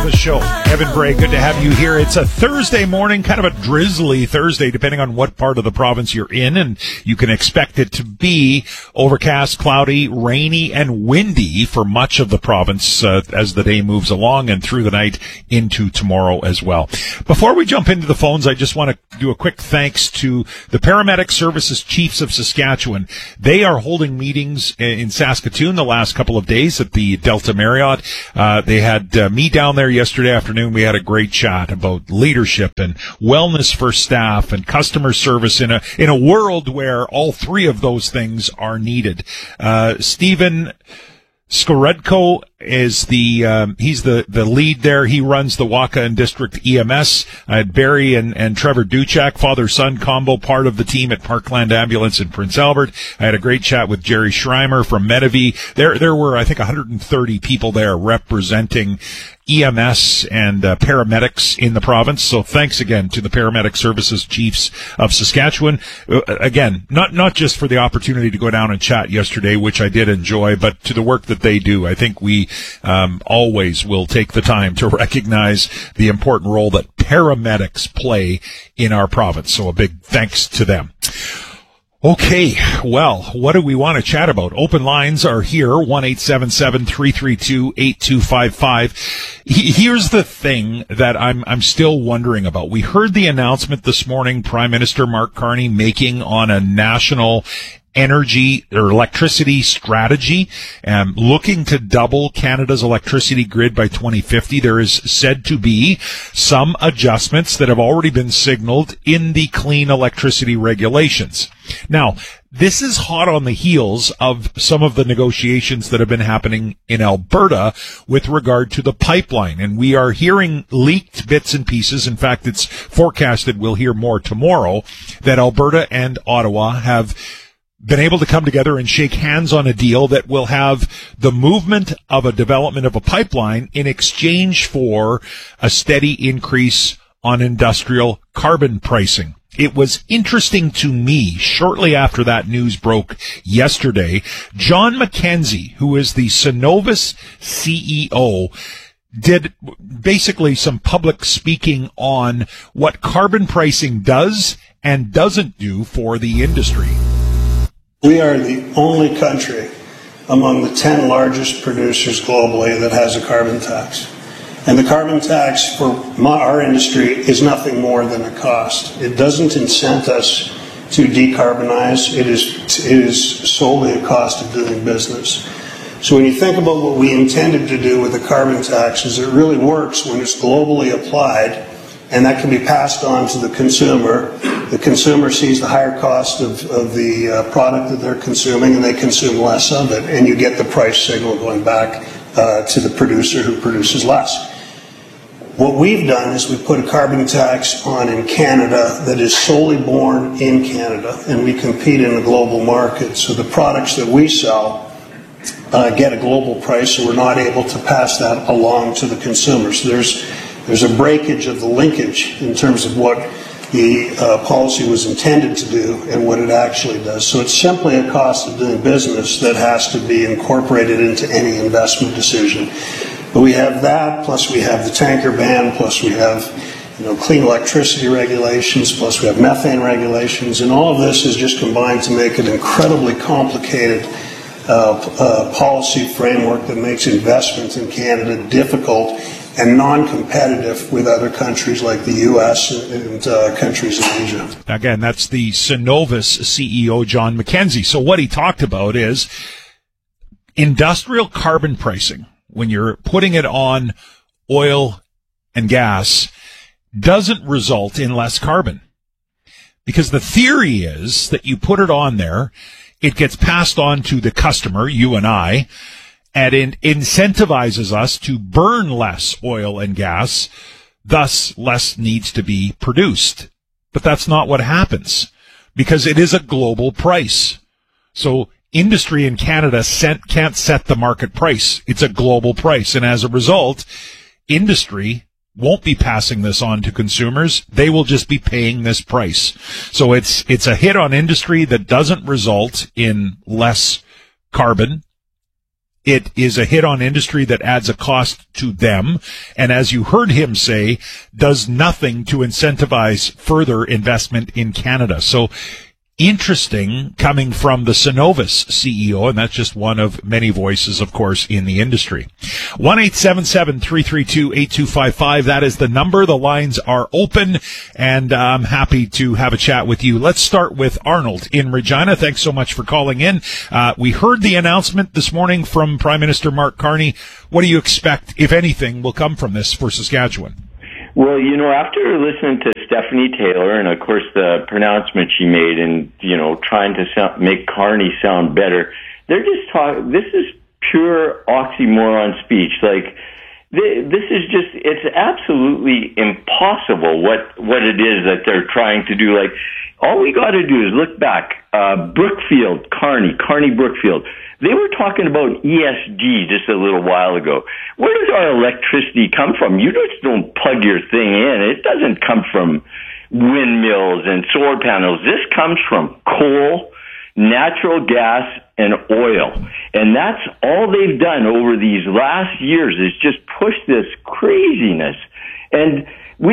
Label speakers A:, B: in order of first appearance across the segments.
A: the show. Evan Bray, good to have you here. It's a Thursday morning, kind of a drizzly Thursday, depending on what part of the province you're in, and you can expect it to be overcast, cloudy, rainy, and windy for much of the province as the day moves along and through the night into tomorrow as well. Before we jump into the phones, I just want to do a quick thanks to the Paramedic Services Chiefs of Saskatchewan. They are holding meetings in Saskatoon the last couple of days at the Delta Marriott. They had me down there yesterday afternoon. We had a great chat about leadership and wellness for staff and customer service in a world where all three of those things are needed. Stephen Skoredko is he's the lead there. He runs the Waka and District EMS. I had Barry and Trevor Duchak, father-son combo, part of the team at Parkland Ambulance in Prince Albert. I had a great chat with Jerry Schreimer from Medavie. There were, I think, 130 people there representing EMS and paramedics in the province. So thanks again to the Paramedic Services Chiefs of Saskatchewan. Again, not just for the opportunity to go down and chat yesterday, which I did enjoy, but to the work that they do. I think we always will take the time to recognize the important role that paramedics play in our province. So a big thanks to them. Okay, well, what do we want to chat about? Open lines are here, 1-877-332-8255. Here's the thing that I'm still wondering about. We heard the announcement this morning Prime Minister Mark Carney making on a national energy or electricity strategy, looking to double Canada's electricity grid by 2050. There is said to be some adjustments that have already been signaled in the clean electricity regulations. Now, this is hot on the heels of some of the negotiations that have been happening in Alberta with regard to the pipeline. And we are hearing leaked bits and pieces. In fact, it's forecasted we'll hear more tomorrow that Alberta and Ottawa have been able to come together and shake hands on a deal that will have the movement of a development of a pipeline in exchange for a steady increase on industrial carbon pricing. It was interesting to me, shortly after that news broke yesterday, John McKenzie, who is the Cenovus CEO, did basically some public speaking on what carbon pricing does and doesn't do for the industry.
B: We are the only country among the 10 largest producers globally that has a carbon tax. And the carbon tax for our industry is nothing more than a cost. It doesn't incent us to decarbonize. It is solely a cost of doing business. So when you think about what we intended to do with the carbon taxes, it really works when it's globally applied, and that can be passed on to the consumer. The consumer sees the higher cost of the product that they're consuming, and they consume less of it, and you get the price signal going back to the producer who produces less. What we've done is we put a carbon tax on in Canada that is solely born in Canada, and we compete in the global market. So the products that we sell get a global price, so we're not able to pass that along to the consumer. So there's a breakage of the linkage in terms of what the policy was intended to do and what it actually does. So it's simply a cost of doing business that has to be incorporated into any investment decision. But we have that, plus we have the tanker ban, plus we have clean electricity regulations, plus we have methane regulations, and all of this is just combined to make an incredibly complicated policy framework that makes investments in Canada difficult and non-competitive with other countries like the U.S. and countries in Asia.
A: Again, that's the Cenovus CEO, John McKenzie. So what he talked about is industrial carbon pricing, when you're putting it on oil and gas, doesn't result in less carbon. Because the theory is that you put it on there, it gets passed on to the customer, you and I, and it incentivizes us to burn less oil and gas, thus less needs to be produced. But that's not what happens, because it is a global price. So industry in Canada can't set the market price. It's a global price, and as a result, industry won't be passing this on to consumers. They will just be paying this price. So it's a hit on industry that doesn't result in less carbon. It is a hit on industry that adds a cost to them, and as you heard him say, does nothing to incentivize further investment in Canada. So interesting coming from the Cenovus CEO, and that's just one of many voices, of course, in the industry. 1-877-332-8255. That is the number. The lines are open, and I'm happy to have a chat with you. Let's start with Arnold in Regina. Thanks so much for calling in. We heard the announcement this morning from Prime Minister Mark Carney. What do you expect, if anything, will come from this for Saskatchewan?
C: Well, after listening to Stephanie Taylor and, of course, the pronouncement she made and, trying to make Carney sound better, they're just talking, this is pure oxymoron speech. Like, this is just, it's absolutely impossible what it is that they're trying to do. Like, all we got to do is look back. Brookfield, Carney Brookfield. They were talking about ESG just a little while ago. Where does our electricity come from? You just don't plug your thing in. It doesn't come from windmills and solar panels. This comes from coal, natural gas, and oil. And that's all they've done over these last years is just push this craziness. And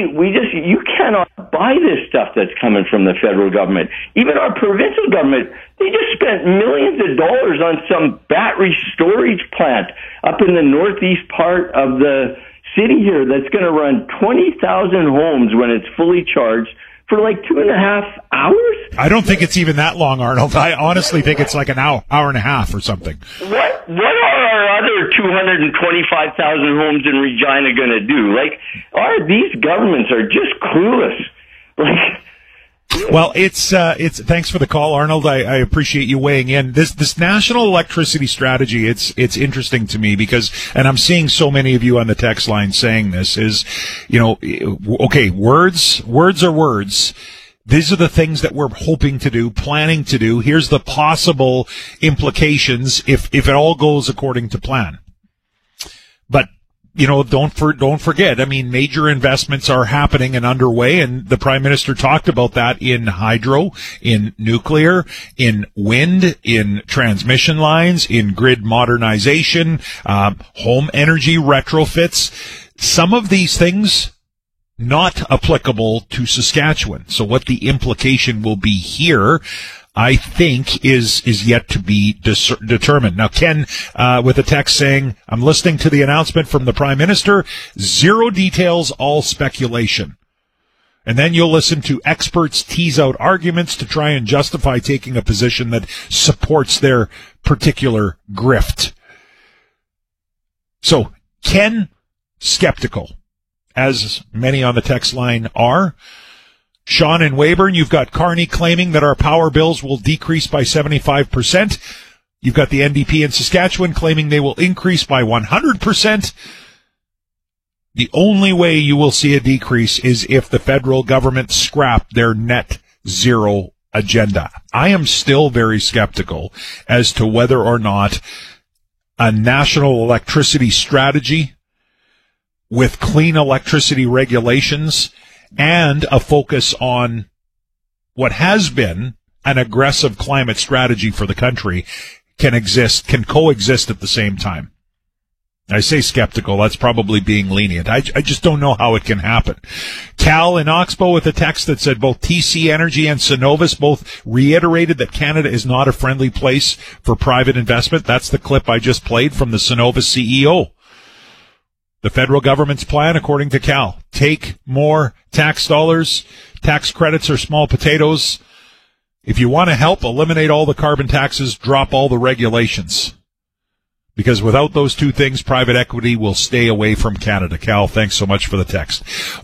C: you cannot buy this stuff that's coming from the federal government. Even our provincial government, they just spent millions of dollars on some battery storage plant up in the northeast part of the city here that's going to run 20,000 homes when it's fully charged for like 2.5 hours.
A: I don't think it's even that long, Arnold. I honestly think it's like an hour and a half or something.
C: What are our other 225,000 homes in Regina going to do? Like, these governments are just clueless. Like,
A: well, it's thanks for the call, Arnold. I appreciate you weighing in. This national electricity strategy, it's interesting to me because, and I'm seeing so many of you on the text line saying this is, okay, words are words. These are the things that we're hoping to do, planning to do. Here's the possible implications if it all goes according to plan. But don't forget, I mean, major investments are happening and underway, and the Prime Minister talked about that in hydro, in nuclear, in wind, in transmission lines, in grid modernization, home energy retrofits. Some of these things not applicable to Saskatchewan. So what the implication will be here, I think, is yet to be determined. Now, Ken, with a text saying, I'm listening to the announcement from the Prime Minister, zero details, all speculation. And then you'll listen to experts tease out arguments to try and justify taking a position that supports their particular grift. So, Ken, skeptical, as many on the text line are. Sean in Weyburn, you've got Carney claiming that our power bills will decrease by 75%. You've got the NDP in Saskatchewan claiming they will increase by 100%. The only way you will see a decrease is if the federal government scrap their net zero agenda. I am still very skeptical as to whether or not a national electricity strategy with clean electricity regulations and a focus on what has been an aggressive climate strategy for the country can coexist at the same time. I say skeptical, that's probably being lenient. I just don't know how it can happen. Cal in Oxbow with a text that said both TC Energy and Cenovus both reiterated that Canada is not a friendly place for private investment. That's the clip I just played from the Cenovus CEO. The federal government's plan, according to Cal, take more tax dollars. Tax credits are small potatoes. If you want to help, eliminate all the carbon taxes, drop all the regulations. Because without those two things, private equity will stay away from Canada. Cal, thanks so much for the text.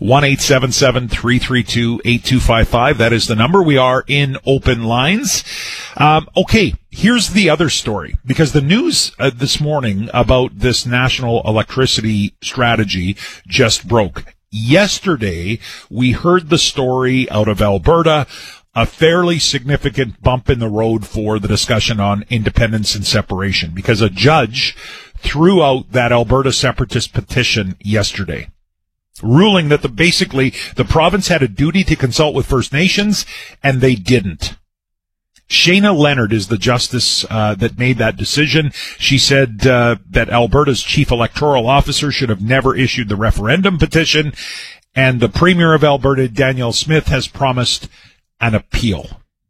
A: 1-877-332-8255. That is the number. We are in open lines. Okay, here's the other story. Because the news this morning about this national electricity strategy just broke. Yesterday, we heard the story out of Alberta, a fairly significant bump in the road for the discussion on independence and separation, because a judge threw out that Alberta separatist petition yesterday, ruling that basically the province had a duty to consult with First Nations, and they didn't. Shayna Leonard is the justice that made that decision. She said that Alberta's chief electoral officer should have never issued the referendum petition, and the Premier of Alberta, Danielle Smith, has promised an appeal.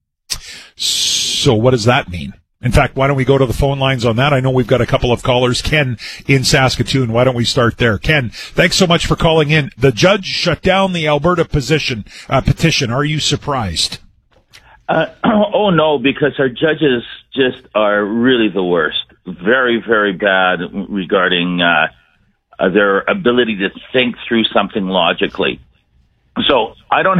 A: So what does that mean? In fact, why don't we go to the phone lines on that? I know we've got a couple of callers. Ken in Saskatoon. Why don't we start there? Ken, thanks so much for calling in. The judge shut down the Alberta petition. Are you surprised?
D: Oh, no, because our judges just are really the worst. Very, very bad regarding their ability to think through something logically. So I don't